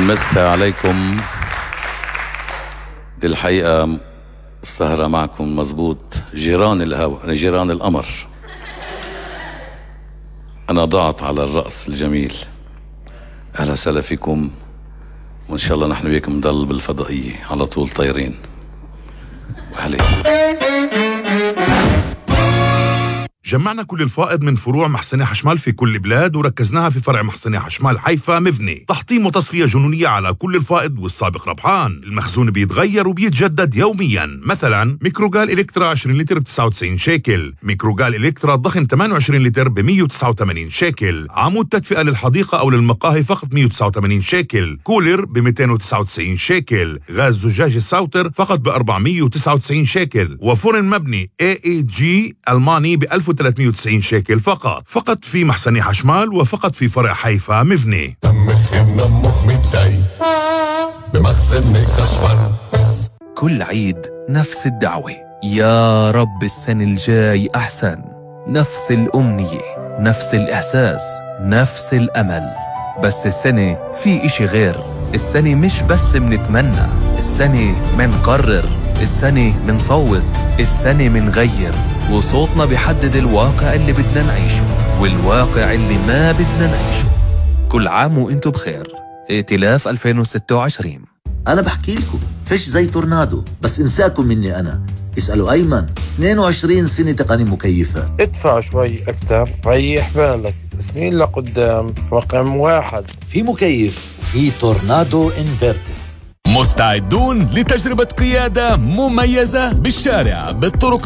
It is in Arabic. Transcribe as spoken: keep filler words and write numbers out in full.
بنمسها عليكم. الحقيقة السهرة معكم مزبوط جيران الهوا، جيران القمر. أنا ضعت على الرأس الجميل. أهلا وسهلا فيكم، وإن شاء الله نحن وياكم نضل بالفضائية على طول طايرين. وأهلا. جمعنا كل الفائض من فروع محسنة حشمال في كل البلاد وركزناها في فرع محسنة حشمال حيفا مفني. تحطيم وتصفية جنونية على كل الفائض والسابق ربحان. المخزون بيتغير وبيتجدد يوميا. مثلا ميكروغال إلكترا عشرين لتر ب تسعة وتسعين شيكل، ميكروغال إلكترا ضخم ثمانية وعشرين لتر ب مية وتسعة وثمانين شيكل، عمود تدفئة للحديقة أو للمقاهي فقط مية وتسعة وثمانين شيكل، كولر ب مئتين وتسعة وتسعين شيكل، غاز زجاج الساوتر فقط ب أربعمية وتسعة وتسعين شيكل، وفرن مبني إيه إيه جي ألماني ب ألف وثلاثمية وتسعين شيكل فقط. فقط في محسنة حشمال وفقط في فرع حيفا مفني. بمخزن حشمال. كل عيد نفس الدعوة، يا رب السنة الجاي أحسن. نفس الأمنية، نفس الإحساس، نفس الأمل. بس السنة في إشي غير. السنة مش بس منتمنى، السنة منقرر، السنة منصوت، السنة منغير. وصوتنا بيحدد الواقع اللي بدنا نعيشه والواقع اللي ما بدنا نعيشه. كل عام وانتو بخير. ائتلاف ألفين وستة وعشرين. أنا بحكي لكم فيش زي تورنادو، بس انساكم مني أنا. اسألوا أيمن، اثنين وعشرين سنة تقني مكيفات. ادفع شوي أكتر، ريح بالك، سنين لقدام رقم واحد. في مكيف وفي تورنادو انفرتر. مستعدون لتجربة قيادة مميزة بالشارع بالطرق